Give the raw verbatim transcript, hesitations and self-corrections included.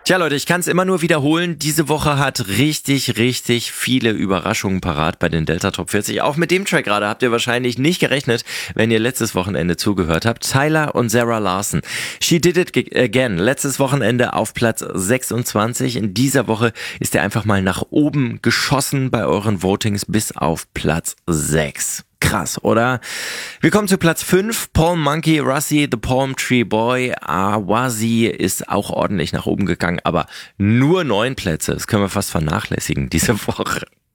Tja Leute, ich kann es immer nur wiederholen, diese Woche hat richtig, richtig viele Überraschungen parat bei den Delta Top vierzig. Auch mit dem Track gerade habt ihr wahrscheinlich nicht gerechnet, wenn ihr letztes Wochenende zugehört habt. Tyler und Sarah Larson. She Did It Again. Letztes Wochenende auf Platz sechsundzwanzig. In dieser Woche ist er einfach mal nach oben geschossen bei euren Votings bis auf Platz sechs. Krass, oder? Wir kommen zu Platz fünf. Paul Monkey, Russie, The Palm Tree Boy. Awazi ist auch ordentlich nach oben gegangen, aber nur neun Plätze. Das können wir fast vernachlässigen diese Woche.